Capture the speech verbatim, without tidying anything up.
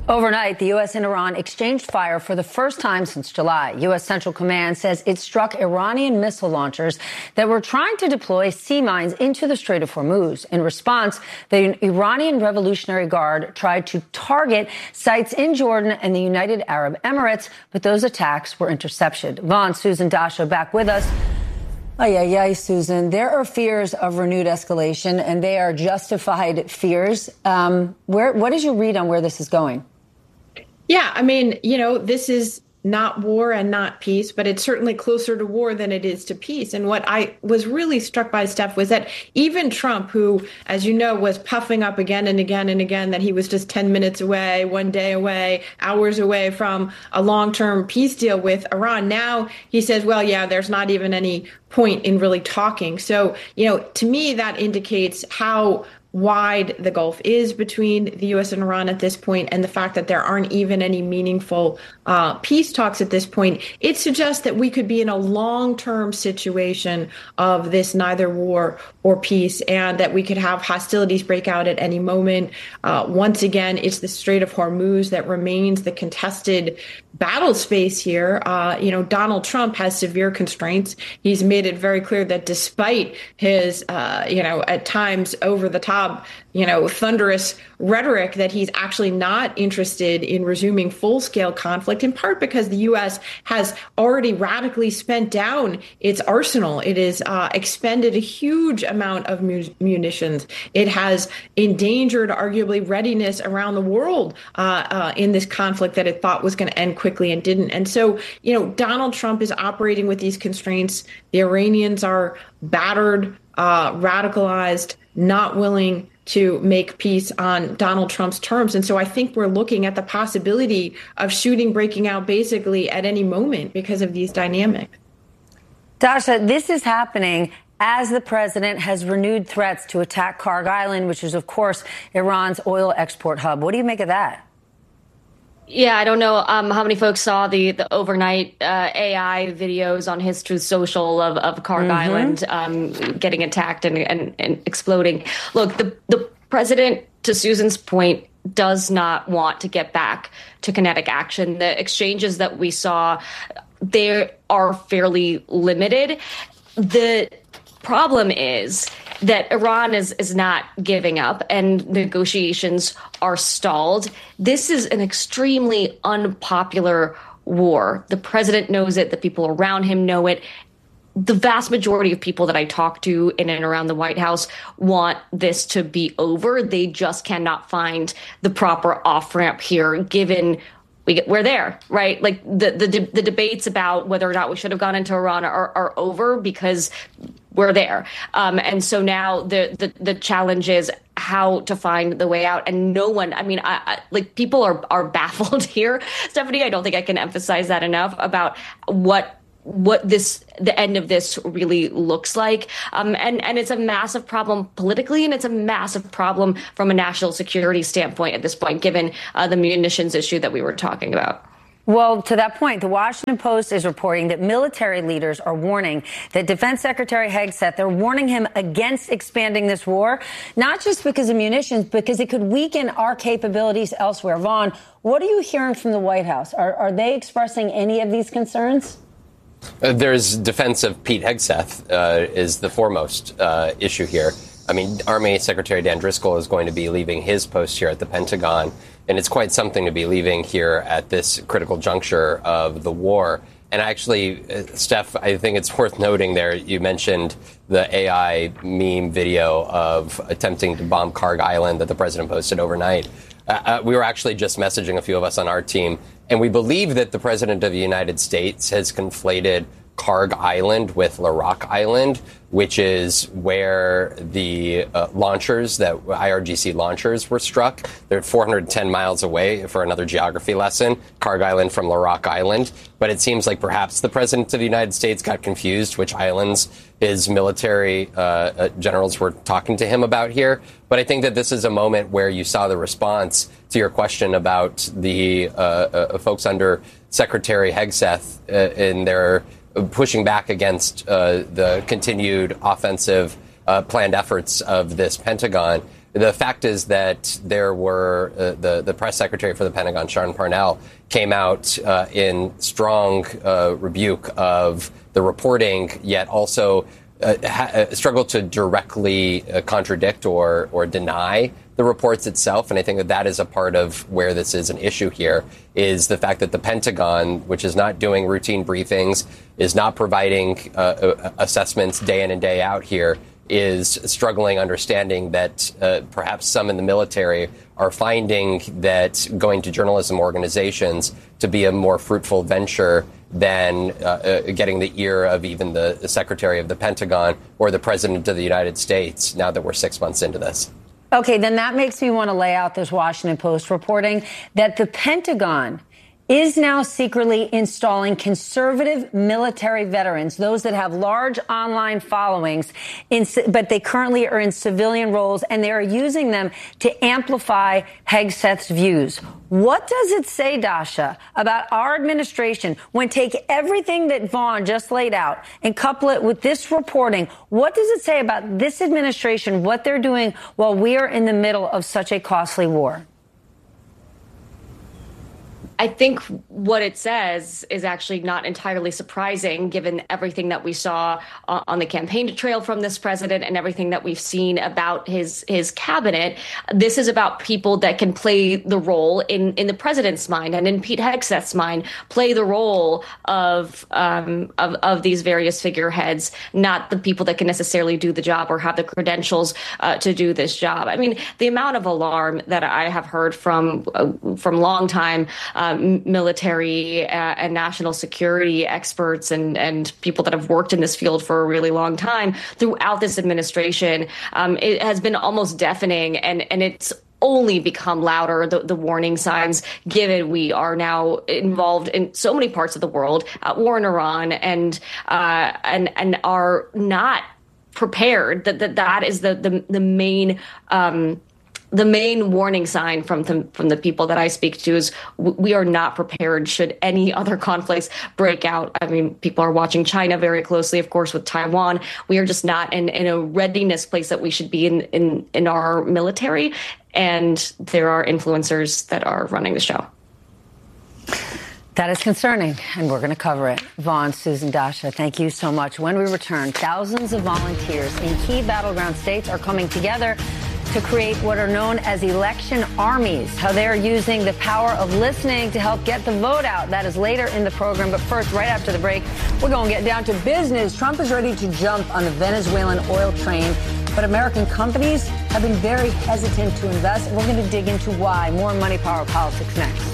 Overnight, the U S and Iran exchanged fire for the first time since July. U S Central Command says it struck Iranian missile launchers that were trying to deploy sea mines into the Strait of Hormuz. In response, the Iranian Revolutionary Guard tried to target sites in Jordan and the United Arab Emirates, but those attacks were intercepted. Vaughn, Susan Dasha back with us. Oh, yeah, yeah, Susan. There are fears of renewed escalation, and they are justified fears. Um, where, what is your read on where this is going? Yeah, I mean, you know, this is not war and not peace, but it's certainly closer to war than it is to peace. And what I was really struck by, Steph, was that even Trump, who, as you know, was puffing up again and again and again that he was just ten minutes away, one day away, hours away from a long-term peace deal with Iran, now he says, well, yeah, there's not even any point in really talking. So, you know, to me, that indicates how wide the gulf is between the U S and Iran at this point, and the fact that there aren't even any meaningful uh, peace talks at this point. It suggests that we could be in a long-term situation of this neither war or peace, and that we could have hostilities break out at any moment. Uh, once again, it's the Strait of Hormuz that remains the contested battle space here. Uh, you know, Donald Trump has severe constraints. He's made it very clear that despite his, uh, you know, at times over the top, you know, thunderous rhetoric, that he's actually not interested in resuming full-scale conflict, in part because the U S has already radically spent down its arsenal. It has uh, expended a huge amount of mu- munitions. It has endangered, arguably, readiness around the world uh, uh, in this conflict that it thought was going to end quickly and didn't. And so, you know, Donald Trump is operating with these constraints. The Iranians are battered, uh, radicalized, not willing to make peace on Donald Trump's terms. And so I think we're looking at the possibility of shooting breaking out basically at any moment because of these dynamics. Dasha, this is happening as the president has renewed threats to attack Kharg Island, which is, of course, Iran's oil export hub. What do you make of that? Yeah, I don't know um, how many folks saw the the overnight uh, A I videos on his Truth Social of, of Kharg mm-hmm. Island um, getting attacked and, and, and exploding. Look, the, the president, to Susan's point, does not want to get back to kinetic action. The exchanges that we saw, they are fairly limited. The problem is that Iran is, is not giving up and negotiations are stalled. This is an extremely unpopular war. The president knows it. The people around him know it. The vast majority of people that I talk to in and around the White House want this to be over. They just cannot find the proper off-ramp here, given we get, we're there, right? Like the, the, the debates about whether or not we should have gone into Iran are, are over because we're there. Um, and so now the, the, the challenge is how to find the way out. And no one, I mean, I, I, like people are, are baffled here. Stephanie, I don't think I can emphasize that enough about what what this the end of this really looks like. Um, and, and it's a massive problem politically, and it's a massive problem from a national security standpoint at this point, given uh, the munitions issue that we were talking about. Well, to that point, the Washington Post is reporting that military leaders are warning that Defense Secretary Hegseth, they're warning him against expanding this war, not just because of munitions, because it could weaken our capabilities elsewhere. Vaughn, what are you hearing from the White House? Are, are they expressing any of these concerns? Uh, there's defense of Pete Hegseth uh, is the foremost uh, issue here. I mean, Army Secretary Dan Driscoll is going to be leaving his post here at the Pentagon, and it's quite something to be leaving here at this critical juncture of the war. And actually, uh, Steph, I think it's worth noting there, you mentioned the A I meme video of attempting to bomb Kharg Island that the president posted overnight. Uh, uh, we were actually just messaging a few of us on our team, and we believe that the president of the United States has conflated Kharg Island with Larak Island, which is where the uh, launchers, that I R G C launchers, were struck. They're four hundred ten miles away for another geography lesson, Kharg Island from Larak Island. But it seems like perhaps the president of the United States got confused which islands his military uh, uh, generals were talking to him about here. But I think that this is a moment where you saw the response to your question about the uh, uh, folks under Secretary Hegseth uh, in their pushing back against uh, the continued offensive uh, planned efforts of this Pentagon. The fact is that there were uh, the the press secretary for the Pentagon, Sean Parnell, came out uh, in strong uh, rebuke of the reporting, yet also uh, ha- struggled to directly uh, contradict or or deny the reports itself. And I think that that is a part of where this is an issue here, is the fact that the Pentagon, which is not doing routine briefings, is not providing uh, assessments day in and day out here, is struggling understanding that uh, perhaps some in the military are finding that going to journalism organizations to be a more fruitful venture than uh, uh, getting the ear of even the, the Secretary of the Pentagon or the President of the United States now that we're six months into this. Okay, then that makes me want to lay out this Washington Post reporting that the Pentagon is now secretly installing conservative military veterans, those that have large online followings, in, but they currently are in civilian roles, and they are using them to amplify Hegseth's views. What does it say, Dasha, about our administration when take everything that Vaughn just laid out and couple it with this reporting? What does it say about this administration, what they're doing while we are in the middle of such a costly war? I think what it says is actually not entirely surprising, given everything that we saw on the campaign trail from this president and everything that we've seen about his his cabinet. This is about people that can play the role in, in the president's mind and in Pete Hegseth's mind, play the role of, um, of of these various figureheads, not the people that can necessarily do the job or have the credentials uh, to do this job. I mean, the amount of alarm that I have heard from uh, from long time uh, military uh, and national security experts and, and people that have worked in this field for a really long time throughout this administration, um, it has been almost deafening, and, and it's only become louder, the, the warning signs, given we are now involved in so many parts of the world at war in Iran and uh, and and are not prepared. That that, that is the, the, the main um The main warning sign from the, from the people that I speak to is we are not prepared should any other conflicts break out. I mean, people are watching China very closely, of course, with Taiwan. We are just not in, in a readiness place that we should be in, in, in our military. And there are influencers that are running the show. That is concerning, and we're going to cover it. Vaughn, Susan, Dasha, thank you so much. When we return, thousands of volunteers in key battleground states are coming together to create what are known as election armies, how they are using the power of listening to help get the vote out. That is later in the program. But first, right after the break, we're going to get down to business. Trump is ready to jump on the Venezuelan oil train, but American companies have been very hesitant to invest. We're going to dig into why. More Money, Power, Politics next.